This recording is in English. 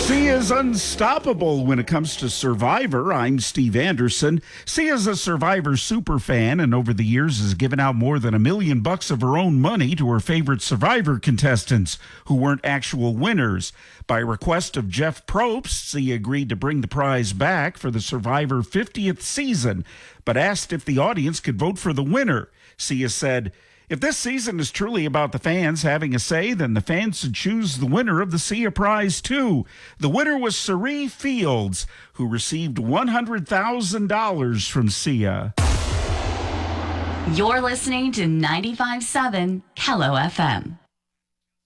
Sia's unstoppable when it comes to Survivor. I'm Steve Anderson. Sia's a Survivor super fan, and over the years has given out more than $1 million of her own money to her favorite Survivor contestants who weren't actual winners. By request of Jeff Probst, Sia agreed to bring the prize back for the Survivor 50th season, but asked if the audience could vote for the winner. Sia said, "If this season is truly about the fans having a say, then the fans should choose the winner of the Sia Prize, too." The winner was Cirie Fields, who received $100,000 from Sia. You're listening to 95.7 Hello FM.